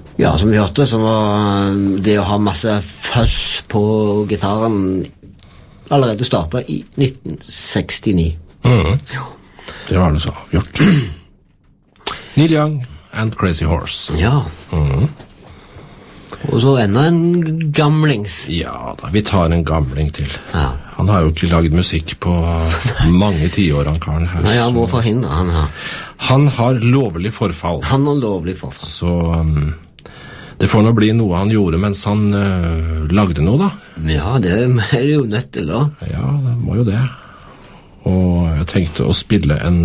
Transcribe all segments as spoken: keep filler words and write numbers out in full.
Ja, som vi hørte, så var det å ha masse fuzz på gitaren allerede startet i nitten sekstini. Mm. Ja. Det var det så avgjort. Neil Young and Crazy Horse. Ja. Mm. Og så enda en gamlings. Ja da, vi tar en gamling til. Ja. Han har jo ikke laget musikk på mange tiår, han karen her. Nei, han må forhindre han her. Han har lovlig forfall. Han har lovlig forfall. Så um, det får nå bli noe han gjorde mens han uh, lagde noe, da. Ja, det er det jo nødt til, da. Ja, det må jo det. Og jeg tenkte å spille en...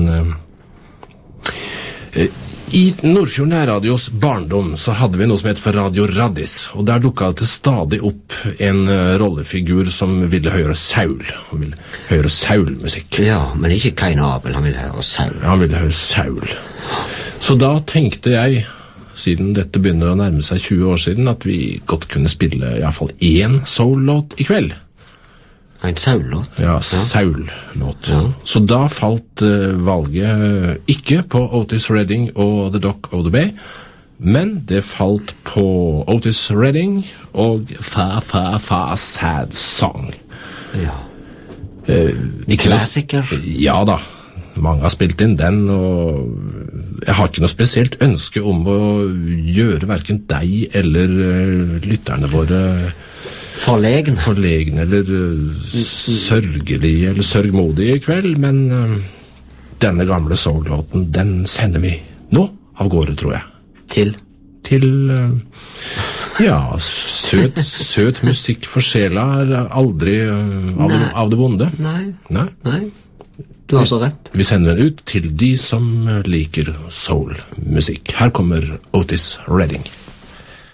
Uh, I Nordfjord Nærradios barndom så hadde vi noe som het for Radio Raddis, og der dukket det stadig opp en uh, rollefigur som ville høre Saul. Han ville høre Saul-musikk. Ja, men ikke Kain Abel, han ville høre Saul. Ja, han ville høre Saul. Så da tenkte jeg, siden dette begynner å nærme seg tjue år siden, at vi godt kunne spille i hvert fall én Soul-låt i kveld. En Saul-låt? Ja, Saul-låt. Ja. Så da falt uh, valget ikke på Otis Redding og The Dock of the Bay, men det falt på Otis Redding og Fa Fa Fa Sad Song. Ja. Uh, De klassiker? Ja da. Mange har spilt inn den, og jeg har ikke noe spesielt ønske om å gjøre hverken deg eller uh, lytterne våre Forlegne. Forlegne, eller uh, sørgelige, eller sørgmodige i kveld, men uh, denne gamle soul-låten, den sender vi nå av gårde, tror jeg. Til? Til, uh, ja, søt, søt musikk for sjela er aldri uh, av, av det vonde. Nei. Nei. Nei. Du har så rett. Vi sender den ut til de som liker soul-musikk. Her kommer Otis Redding.